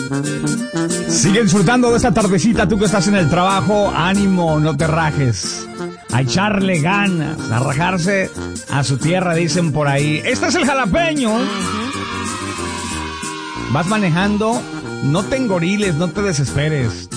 Sigue disfrutando de esta tardecita, tú que estás en el trabajo, ánimo, no te rajes. A echarle ganas, a rajarse a su tierra, dicen por ahí. Este es el jalapeño. Vas manejando, no te engoriles, no te desesperes.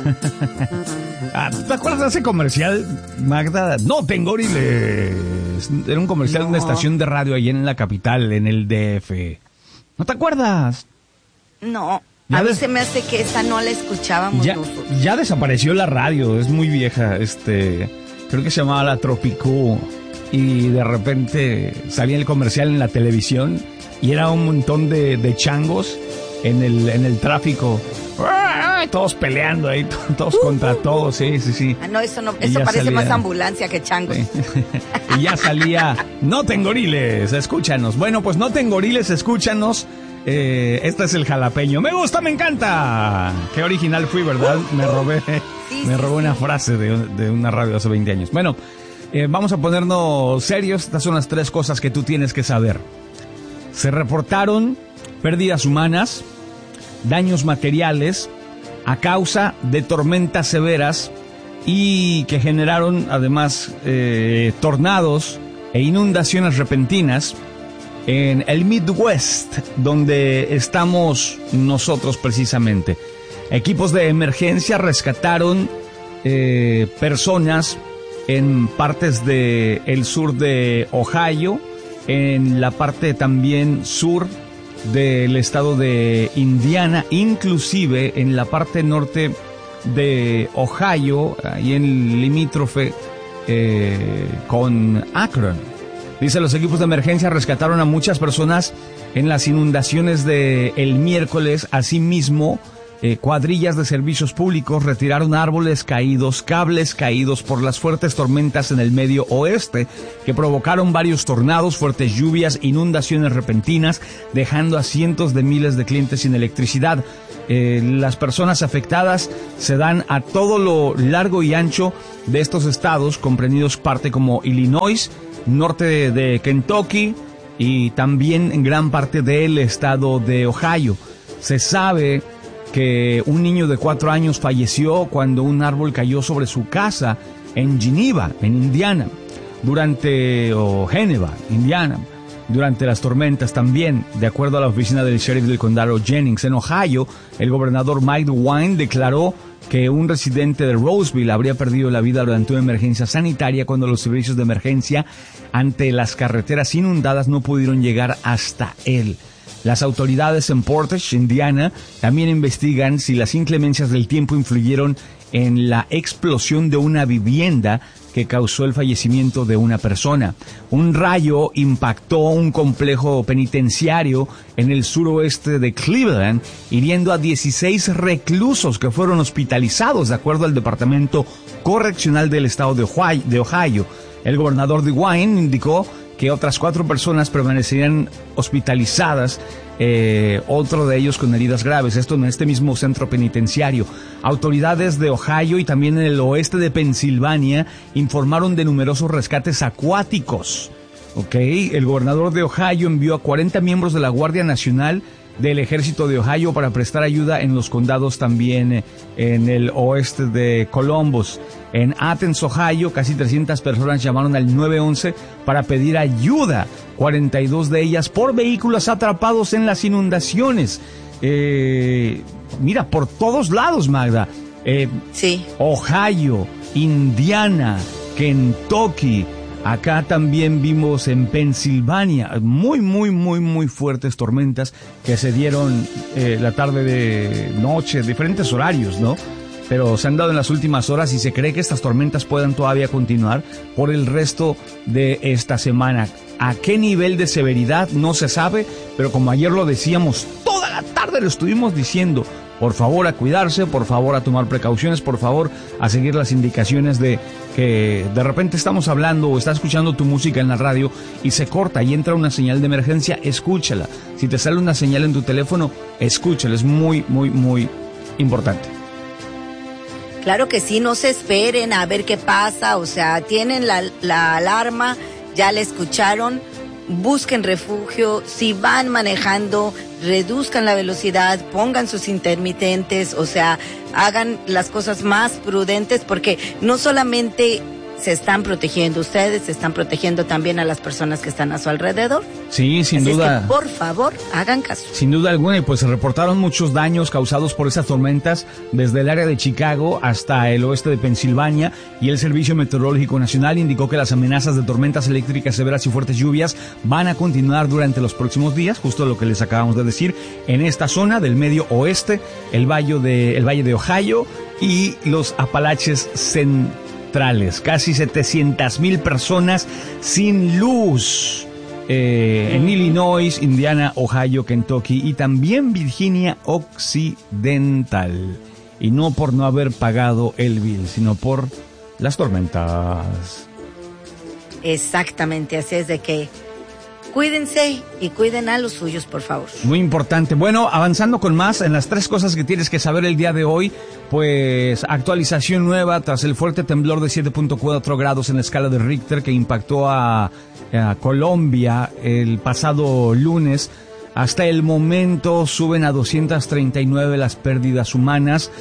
¿Te acuerdas de ese comercial, Magda? No te engoriles. Era un comercial de una estación de radio ahí en la capital, en el DF. ¿No te acuerdas? No. A mí se me hace que esa no la escuchábamos nosotros. Ya desapareció la radio, es muy vieja. Creo que se llamaba La Tropicú. Y de repente salía el comercial en la televisión y era un montón de changos en el tráfico. Todos peleando ahí, todos contra todos, sí. Ah, no, eso parece salía, más ambulancia que changos. Sí. Y ya salía, no te engoriles, escúchanos. Bueno, pues no te engoriles, escúchanos. Este es el jalapeño. Me gusta, me encanta. Qué original fui, ¿verdad? Me robé una frase de una radio hace 20 años. Bueno, vamos a ponernos serios. Estas son las 3 cosas que tú tienes que saber. Se reportaron pérdidas humanas, daños materiales a causa de tormentas severas y que generaron además tornados e inundaciones repentinas en el Midwest, donde estamos nosotros precisamente. Equipos de emergencia rescataron personas en partes del sur de Ohio, en la parte también sur del estado de Indiana, inclusive en la parte norte de Ohio, ahí en limítrofe con Akron. Dice, los equipos de emergencia rescataron a muchas personas en las inundaciones del miércoles. Asimismo, cuadrillas de servicios públicos retiraron árboles caídos, cables caídos por las fuertes tormentas en el medio oeste, que provocaron varios tornados, fuertes lluvias, inundaciones repentinas, dejando a cientos de miles de clientes sin electricidad. Las personas afectadas se dan a todo lo largo y ancho de estos estados, comprendidos parte como Illinois, norte de Kentucky y también en gran parte del estado de Ohio. Se sabe que un niño de 4 años falleció cuando un árbol cayó sobre su casa en Geneva, en Indiana, Geneva, Indiana, durante las tormentas también, de acuerdo a la oficina del sheriff del condado Jennings. En Ohio, el gobernador Mike DeWine declaró que un residente de Roseville habría perdido la vida durante una emergencia sanitaria cuando los servicios de emergencia ante las carreteras inundadas no pudieron llegar hasta él. Las autoridades en Portage, Indiana, también investigan si las inclemencias del tiempo influyeron en la explosión de una vivienda que causó el fallecimiento de una persona. Un rayo impactó un complejo penitenciario en el suroeste de Cleveland, hiriendo a 16 reclusos que fueron hospitalizados, de acuerdo al Departamento Correccional del estado de Ohio. El gobernador DeWine indicó que otras 4 personas permanecerían hospitalizadas, otro de ellos con heridas graves, esto en este mismo centro penitenciario. Autoridades de Ohio y también en el oeste de Pensilvania informaron de numerosos rescates acuáticos. El gobernador de Ohio envió a 40 miembros de la Guardia Nacional del Ejército de Ohio para prestar ayuda en los condados también en el oeste de Columbus. En Athens, Ohio, casi 300 personas llamaron al 911 para pedir ayuda, 42 de ellas por vehículos atrapados en las inundaciones. Mira, por todos lados, Magda. Sí. Ohio, Indiana, Kentucky. Acá también vimos en Pensilvania muy fuertes tormentas que se dieron la tarde de noche, diferentes horarios, ¿no? Pero se han dado en las últimas horas y se cree que estas tormentas puedan todavía continuar por el resto de esta semana. ¿A qué nivel de severidad? No se sabe, pero como ayer lo decíamos, toda la tarde lo estuvimos diciendo. Por favor a cuidarse, por favor a tomar precauciones, por favor a seguir las indicaciones de que de repente estamos hablando o estás escuchando tu música en la radio y se corta y entra una señal de emergencia, escúchala. Si te sale una señal en tu teléfono, escúchala, es muy importante. Claro que sí, no se esperen a ver qué pasa, o sea, tienen la alarma, ya la escucharon, busquen refugio, si van manejando, reduzcan la velocidad, pongan sus intermitentes, o sea, hagan las cosas más prudentes, porque no solamente se están protegiendo ustedes, se están protegiendo también a las personas que están a su alrededor. Sí, sin Así duda. es que, por favor, hagan caso. Sin duda alguna, y pues se reportaron muchos daños causados por esas tormentas desde el área de Chicago hasta el oeste de Pensilvania, y el Servicio Meteorológico Nacional indicó que las amenazas de tormentas eléctricas severas y fuertes lluvias van a continuar durante los próximos días, justo lo que les acabamos de decir, en esta zona del medio oeste, el Valle de Ohio y los Apalaches centrales. Casi 700,000 personas sin luz en Illinois, Indiana, Ohio, Kentucky y también Virginia Occidental. Y no por no haber pagado el bill, sino por las tormentas. Exactamente, así es de que cuídense y cuiden a los suyos, por favor. Muy importante. Bueno, avanzando con más en las 3 cosas que tienes que saber el día de hoy, pues actualización nueva tras el fuerte temblor de 7.4 grados en la escala de Richter que impactó a Colombia el pasado lunes. Hasta el momento suben a 239 las pérdidas humanas,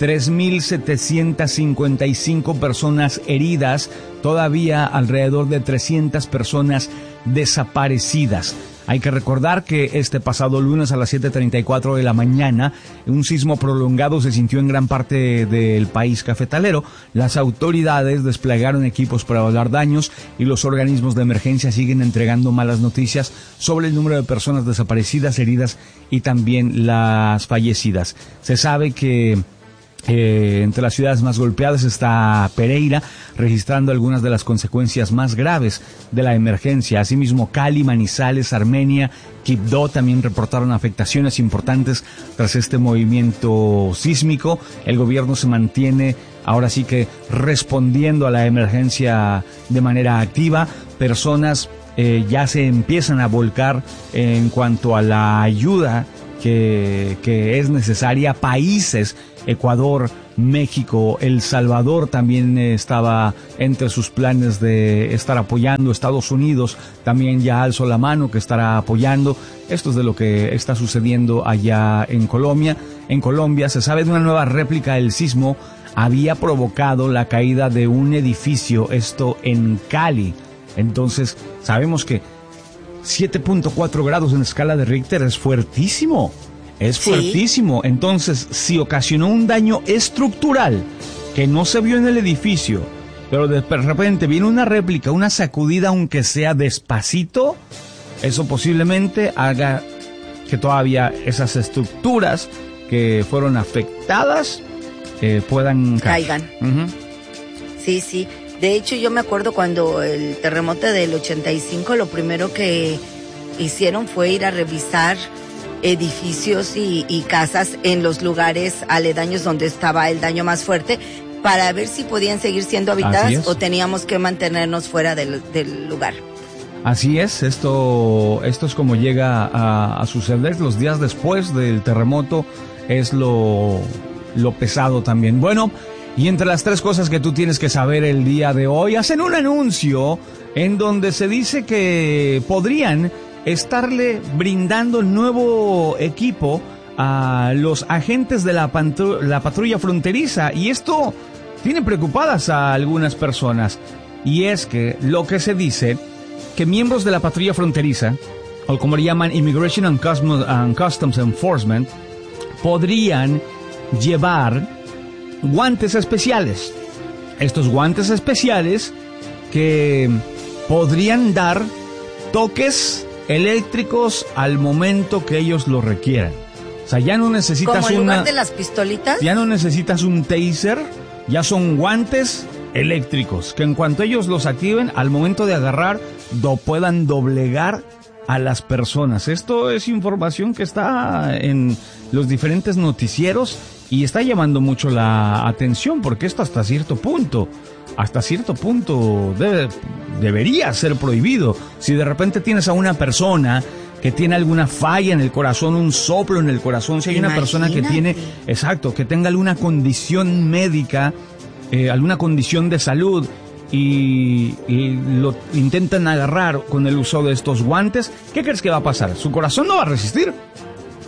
3,755 personas heridas, todavía alrededor de 300 personas desaparecidas. Hay que recordar que este pasado lunes a las 7:34 de la mañana, un sismo prolongado se sintió en gran parte del país cafetalero. Las autoridades desplegaron equipos para evaluar daños y los organismos de emergencia siguen entregando malas noticias sobre el número de personas desaparecidas, heridas y también las fallecidas. Se sabe que entre las ciudades más golpeadas está Pereira, registrando algunas de las consecuencias más graves de la emergencia. Asimismo, Cali, Manizales, Armenia, Quibdó también reportaron afectaciones importantes tras este movimiento sísmico. El gobierno se mantiene ahora sí que respondiendo a la emergencia de manera activa. Personas ya se empiezan a volcar en cuanto a la ayuda que es necesaria. Países, Ecuador, México, El Salvador también estaba entre sus planes de estar apoyando. Estados Unidos también ya alzó la mano que estará apoyando. Esto es de lo que está sucediendo allá en Colombia. En Colombia se sabe de una nueva réplica del sismo. Había provocado la caída de un edificio, esto en Cali. Entonces sabemos que 7.4 grados en escala de Richter es fuertísimo. Es fuertísimo. Sí. Entonces, si ocasionó un daño estructural que no se vio en el edificio, pero de repente viene una réplica, una sacudida, aunque sea despacito, eso posiblemente haga que todavía esas estructuras que fueron afectadas puedan caigan. Sí, sí. De hecho, yo me acuerdo cuando el terremoto del 85, lo primero que hicieron fue ir a revisar edificios y casas en los lugares aledaños donde estaba el daño más fuerte, para ver si podían seguir siendo habitadas o teníamos que mantenernos fuera del lugar. Así es, esto es como llega a suceder los días después del terremoto, es lo pesado también. Bueno, y entre las 3 cosas que tú tienes que saber el día de hoy, hacen un anuncio en donde se dice que podrían estarle brindando nuevo equipo a los agentes de la patrulla fronteriza, y esto tiene preocupadas a algunas personas. Y es que lo que se dice, que miembros de la patrulla fronteriza, o como le llaman Immigration and Customs Enforcement, podrían llevar guantes especiales. Estos guantes especiales que podrían dar toques eléctricos al momento que ellos lo requieran. O sea, ya no necesitas ¿como en lugar de las pistolitas? Ya no necesitas un taser, ya son guantes eléctricos que en cuanto ellos los activen, al momento de agarrar, puedan doblegar a las personas. Esto es información que está en los diferentes noticieros y está llamando mucho la atención, porque esto hasta cierto punto debería ser prohibido. Si de repente tienes a una persona que tiene alguna falla en el corazón, un soplo en el corazón, si hay una persona que tiene, que tenga alguna condición médica, alguna condición de salud, y lo intentan agarrar con el uso de estos guantes, ¿qué crees que va a pasar? Su corazón no va a resistir.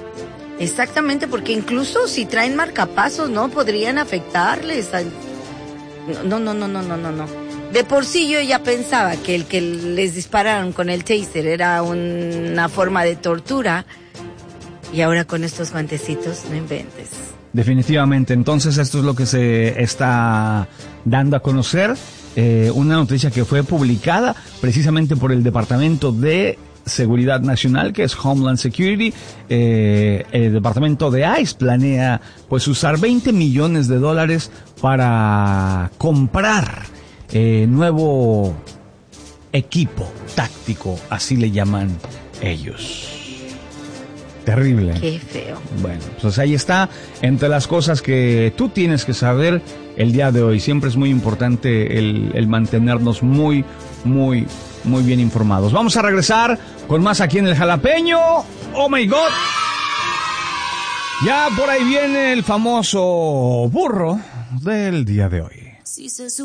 Exactamente, porque incluso si traen marcapasos, ¿no? Podrían afectarles. No. De por sí yo ya pensaba que el que les dispararon con el taser era una forma de tortura. Y ahora con estos guantecitos, no inventes. Definitivamente, entonces esto es lo que se está dando a conocer. Una noticia que fue publicada precisamente por el Departamento de Seguridad Nacional, que es Homeland Security. El departamento de ICE planea pues usar $20 millones para comprar nuevo equipo táctico, así le llaman ellos. Terrible. Qué feo. Bueno, pues ahí está, entre las cosas que tú tienes que saber el día de hoy. Siempre es muy importante el mantenernos muy bien informados. Vamos a regresar con más aquí en el Jalapeño. ¡Oh, my God! Ya por ahí viene el famoso burro del día de hoy.